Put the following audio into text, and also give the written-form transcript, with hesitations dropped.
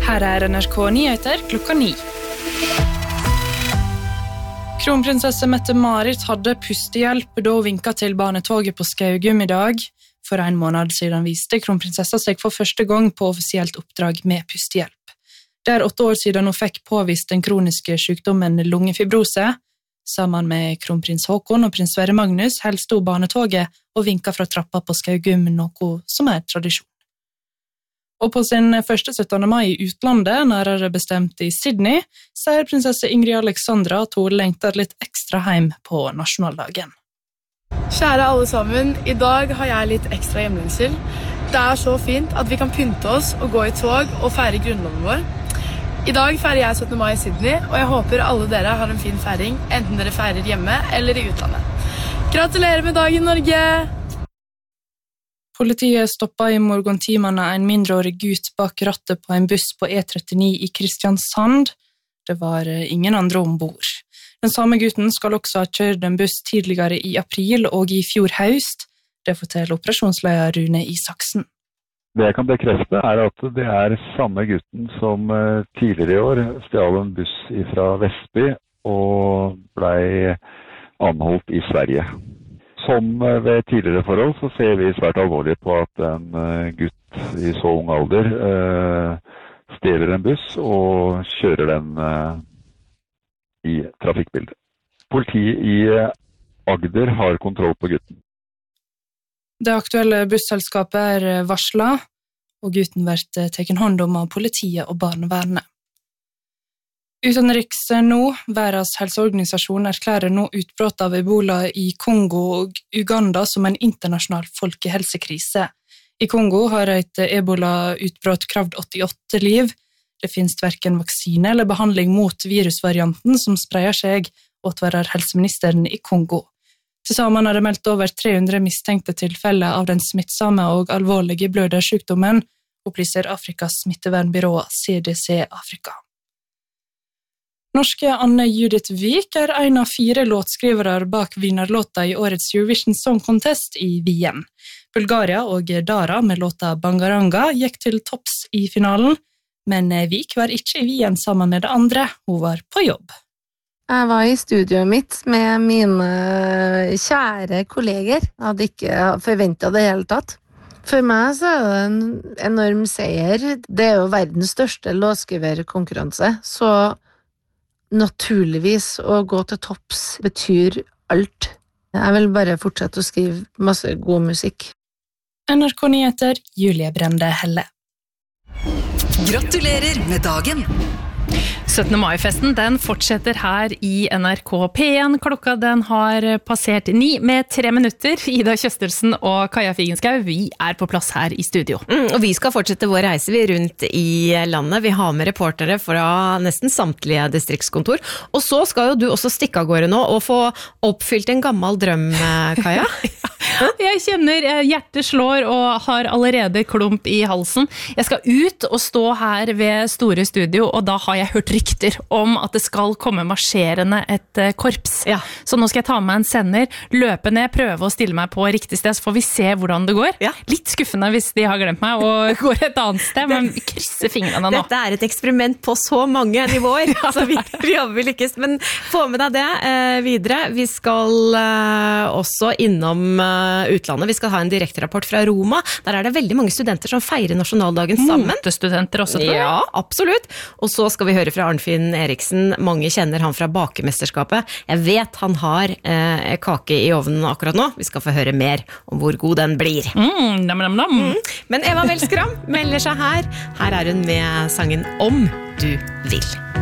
Her NRK Nyheter klokka 9. Kronprinsesse Mette-Marit hadde pustehjelp da hun vinket til barnetoget på Skaugum i dag. For en måned siden viste kronprinsessa seg for første gang på offisielt oppdrag med pustehjelp. Det 8 år siden hun fikk påvist den kroniske sykdommen lungefibrose. Sammen med kronprins Håkon og prins Sverre Magnus helste hun barnetoget og vinket fra trappa på Skaugum, noe som tradisjon. Og på sin første 17. mai i utlandet, nærmere bestemt i Sydney, sier prinsesse Ingrid Alexandra at hun lengter litt ekstra hjem på nasjonaldagen. Kjære alle sammen, i dag har jeg litt ekstra hjemlengsel. Det så fint at vi kan pynte oss og gå i tog og feire grunnloven vår. I dag feirer jeg 17. mai i Sydney, og jeg håper alle dere har en fin feiring, enten dere feirer hjemme eller i utlandet. Gratulerer med dagen, Norge! Politiet stoppet i morgentimene en mindreårig gutt bak rattet på en buss på E39 i Kristiansand. Det var ingen andre ombord. Den samme gutten skal også ha kjørt en buss tidligere i april og i fjor høst. Det forteller operasjonsleder Rune Isaksen. Det jeg kan bekrefte at det samme gutten som tidligere i år stjal en buss fra Vestby og ble anholdt i Sverige. Som ved tidligere forhold så ser vi svært alvorlig på at en gutt i så ung alder stjeler en buss og kjører den i trafikkbildet. Politiet i Agder har kontroll på gutten. Det aktuelle busselskapet varslet, og gutten blir tatt hånd om av politiet og barnevernet. Utenriks nå, Verdens helseorganisasjon erklærer nå utbrott av Ebola i Kongo og Uganda som en internasjonal folkehelsekrise. I Kongo har et Ebola-utbrott kravd 88 liv. Det finnes hverken vaksine eller behandling mot virusvarianten som spreier seg, advarer helseministeren i Kongo. Tilsammen det meldt over 300 mistenkte tilfeller av den smittsomme og alvorlige blødersykdommen, opplyser Afrikas smittevernbyrå CDC Afrika. Norske Anne Judith Vik en av 4 låtskrivere bak vinnerlåta i årets Eurovision Song Contest i Wien. Bulgaria og Dara med låta Bangaranga gikk til topps i finalen, men Vik var ikke i Wien sammen med det andre, hun var på jobb. Jeg var i studioet mitt med mine kjære kolleger. Jeg hadde ikke forventet det hele tatt. For meg så det en enorm seier. Det jo verdens største låtskriverkonkurranse, så naturligvis å gå til topps betyr alt. Jeg vil bare fortsette å skrive masse god musikk. NRK Nyheter, Julie Brende Helle. Gratulerer med dagen! 17. mai-festen den fortsetter her i NRK P1. Klokka den har passert 9 med 3 minutter. Ida Kjøstelsen og Kaja Figenschou, vi på plass her i studio. Og vi skal fortsette vår reise rundt i landet. Vi har med reportere fra nesten samtlige distriktskontor. Og så skal jo du også stikke av gårde nå og få oppfylt en gammel drøm, Kaja. Jeg kjenner hjertet slår og har allerede klump i halsen. Jeg skal ut og stå her ved store studio, og da har jeg hørt rykter om at det skal komme marsjerende et korps. Ja. Så nå skal jeg ta med en sender, løpe ned, prøve å stille meg på riktig sted, så får vi se hvordan det går. Ja. Litt skuffende hvis de har glemt meg og går et annet sted, men vi krysser fingrene nå. Dette et eksperiment på så mange nivåer, så vi jobber vel ikke. Men få med deg det videre. Vi skal også innom utlandet. Vi skal ha en direkterapport fra Roma. Der det veldig mange studenter som feirer nasjonaldagen sammen. Motestudenter også, tror jeg. Ja, absolutt. Og så skal vi høre fra Arnfinn Eriksen. Mange kjenner han fra bakemesterskapet. Jeg vet han har kake i ovnen akkurat nå. Vi skal få høre mer om hvor god den blir. Men Eva Welskram melder seg her. Her hun med sangen Om du vil.